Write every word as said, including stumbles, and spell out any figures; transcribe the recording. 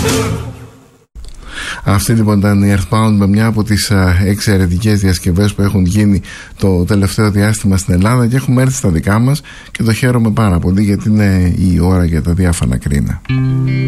Αυτή λοιπόν ήταν η Earthbound με μια από τις εξαιρετικές διασκευές που έχουν γίνει το τελευταίο διάστημα στην Ελλάδα και έχουμε έρθει στα δικά μας και το χαίρομαι πάρα πολύ γιατί είναι η ώρα για τα διάφανα κρίνα.